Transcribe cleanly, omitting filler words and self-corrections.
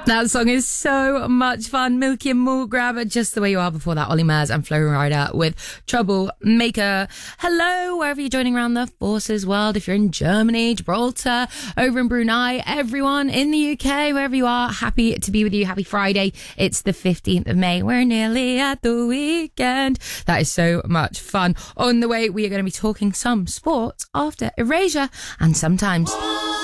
That song is so much fun. Milky and Mall Grabber, Just the Way You Are. Before that, Ollie Murs and Flo Rida with Troublemaker. Hello, wherever you're joining around the Forces world. If you're in Germany, Gibraltar, over in Brunei, everyone in the UK, wherever you are, happy to be with you. Happy Friday. It's the 15th of May. We're nearly at the weekend. That is so much fun. On the way, we are going to be talking some sports after Erasure and Sometimes.